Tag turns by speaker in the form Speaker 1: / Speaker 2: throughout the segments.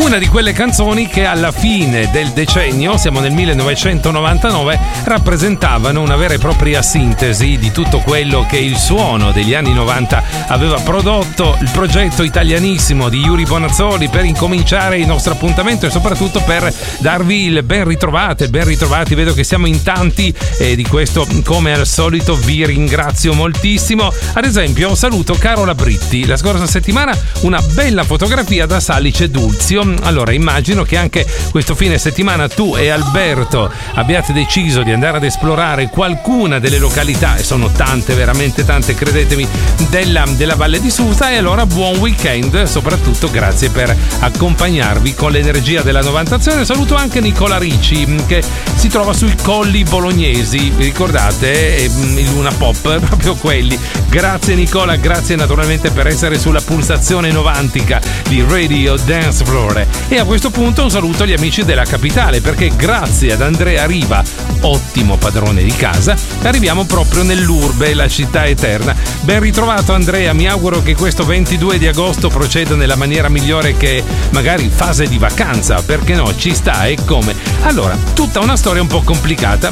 Speaker 1: Una di quelle canzoni che alla fine del decennio, siamo nel 1999, rappresentavano una vera e propria sintesi di tutto quello che il suono degli anni 90 aveva prodotto, il progetto italianissimo di Yuri Bonazzoli per incominciare il nostro appuntamento e soprattutto per darvi il ben ritrovati. Vedo che siamo in tanti e di questo, come al solito, vi ringrazio moltissimo. Ad esempio, saluto Carola Britti, la scorsa settimana una bella fotografia da Salice Dulzio. Allora, immagino che anche questo fine settimana tu e Alberto abbiate deciso di andare ad esplorare qualcuna delle località, e sono tante, veramente tante, credetemi, della Valle di Susa. E allora buon weekend, soprattutto grazie per accompagnarvi con l'energia della Novantazione. Saluto anche Nicola Ricci, che si trova sui Colli Bolognesi, vi ricordate? Il Luna Pop, proprio quelli. Grazie Nicola, grazie naturalmente per essere sulla pulsazione novantica di Radio Dance Floor. E a questo punto un saluto agli amici della capitale, perché grazie ad Andrea Riva, ottimo padrone di casa, arriviamo proprio nell'urbe, la città eterna. Ben ritrovato Andrea, mi auguro che questo 22 di agosto proceda nella maniera migliore, che magari fase di vacanza, perché no, ci sta e come. Allora, tutta una storia un po' complicata.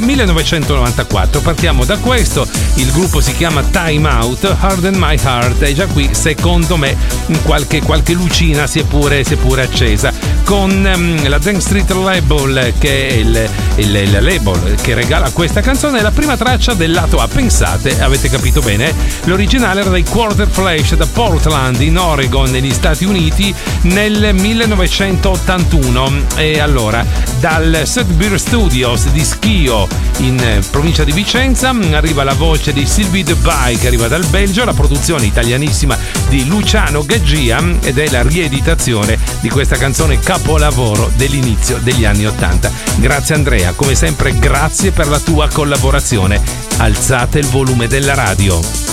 Speaker 1: 1994, partiamo da questo, il gruppo si chiama Time Out, Harden My Heart, e già qui secondo me qualche lucina si è pure accesa, con la Dance Street Label, che è il label che regala questa canzone. È la prima traccia del lato A. Pensate, avete capito bene, l'originale era dei Quarter Flash da Portland in Oregon negli Stati Uniti nel 1981. E allora dal Sudbury Studios di Schio in provincia di Vicenza arriva la voce di Sylvie Debye, che arriva dal Belgio, la produzione italianissima di Luciano Gaggia, ed è la rieditazione di questa canzone capolavoro dell'inizio degli anni 80. Grazie Andrea, come sempre grazie per la tua collaborazione. Alzate il volume della radio.